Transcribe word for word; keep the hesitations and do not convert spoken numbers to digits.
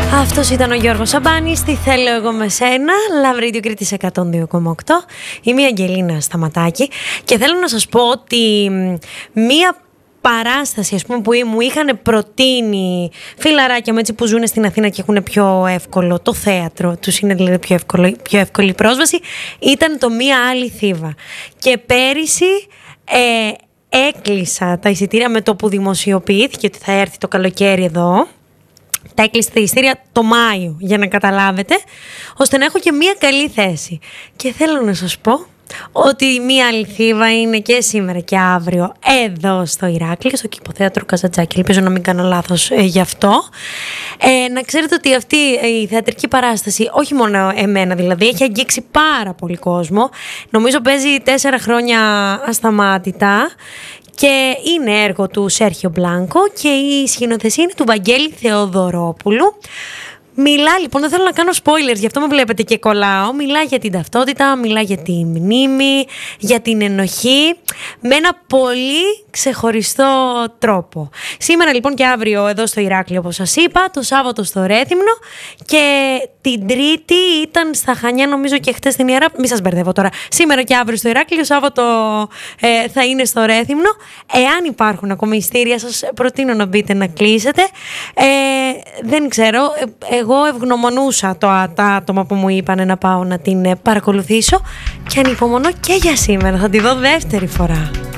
Αυτός ήταν ο Γιώργος Σαμπάνης, τι θέλω εγώ με σένα, Love Radio Κρήτης εκατόν δύο κόμμα οκτώ. Είμαι η Αγγελίνα Σταματάκη και θέλω να σας πω ότι μία παράσταση, ας πούμε, που μου είχαν προτείνει φιλαράκια μου, έτσι, που ζουν στην Αθήνα και έχουν πιο εύκολο το θέατρο, τους είναι δηλαδή πιο, εύκολο, πιο εύκολη πρόσβαση, ήταν το Μία Άλλη Θήβα. Και πέρυσι ε, έκλεισα τα εισιτήρια με το που δημοσιοποιήθηκε ότι θα έρθει το καλοκαίρι εδώ. Τα έκλεισα τα εισιτήρια το Μάιο, για να καταλάβετε, ώστε να έχω και μία καλή θέση. Και θέλω να σας πω ότι η Μία Άλλη Θήβα είναι και σήμερα και αύριο εδώ στο Ηράκλειο, στο Κηποθέατρο Καζαντζάκη. Ελπίζω να μην κάνω λάθος ε, γι' αυτό. Ε, να ξέρετε ότι αυτή η θεατρική παράσταση, όχι μόνο εμένα δηλαδή, έχει αγγίξει πάρα πολύ κόσμο. Νομίζω παίζει τέσσερα χρόνια ασταμάτητα. Και είναι έργο του Σέρχιο Μπλάνκο και η σκηνοθεσία είναι του Βαγγέλη Θεοδωρόπουλου. Μιλά, λοιπόν, δεν θέλω να κάνω spoilers, γι' αυτό με βλέπετε και κολλάω. Μιλά για την ταυτότητα, μιλά για τη μνήμη, για την ενοχή, με ένα πολύ ξεχωριστό τρόπο. Σήμερα λοιπόν και αύριο εδώ στο Ηράκλειο, όπως σας είπα, το Σάββατο στο Ρέθυμνο και την Τρίτη ήταν στα Χανιά, νομίζω, και χτες στην Ιερά. Μη σας μπερδεύω τώρα. Σήμερα και αύριο στο Ηράκλειο, Σάββατο ε, θα είναι στο Ρέθυμνο. Εάν υπάρχουν ακόμα ειστήρια, σας προτείνω να μπείτε να κλείσετε. Ε, δεν ξέρω. Ε, Εγώ ευγνωμονούσα το, τα άτομα που μου είπαν να πάω να την παρακολουθήσω και ανυπομονώ και για σήμερα. Θα τη δω δεύτερη φορά.